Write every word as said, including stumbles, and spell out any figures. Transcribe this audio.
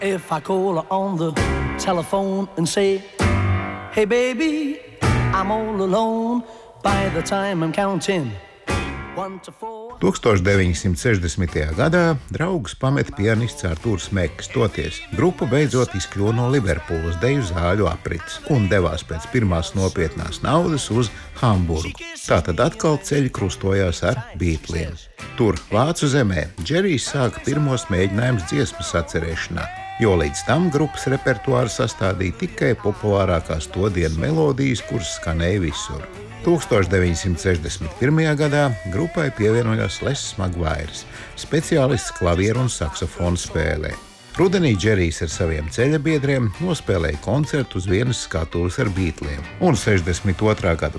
If I call her on the telephone and say, hey baby, I'm all alone by the time I'm counting one to four. deviņdesmit sešdesmitajā gadā draugus pameta pianists Artūrs Mekis. Toties grupa beidzot izkļuva no Liverpūles deju zāļu aprits un devās pēc pirmās nopietnās naudas uz Hamburgu. Tātad atkal ceļi krustojās ar Beatliem. Tur, Vācu zemē, Džerijs sāka pirmos mēģinājumus dziesmas atcerēšanā, jo līdz tam grupas repertuāru sastādīja tikai populārākās to dienu melodijas, kuras skanēja visur. deviņdesmit pirmajā gadā grupai pievienojās Les Maguires, speciālists klavieru un saksofonu spēlē. Rudenī Džerijs ar saviem ceļabiedriem nospēlēja koncertu uz vienas skatuves ar Beatliem, un sešdesmit otrā gada